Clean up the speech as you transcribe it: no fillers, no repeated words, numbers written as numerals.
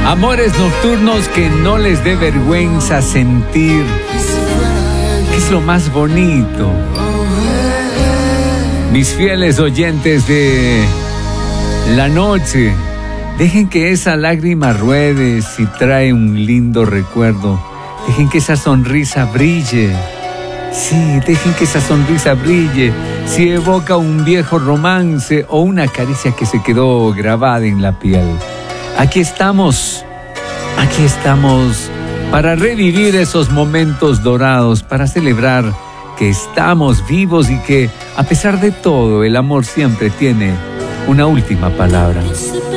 Amores nocturnos que no les dé vergüenza sentir, que es lo más bonito. Mis fieles oyentes de la noche, dejen que esa lágrima ruede si trae un lindo recuerdo. Dejen que esa sonrisa brille. Sí, dejen que esa sonrisa brille si evoca un viejo romance o una caricia que se quedó grabada en la piel. Aquí estamos para revivir esos momentos dorados, para celebrar que estamos vivos y que, a pesar de todo, el amor siempre tiene una última palabra.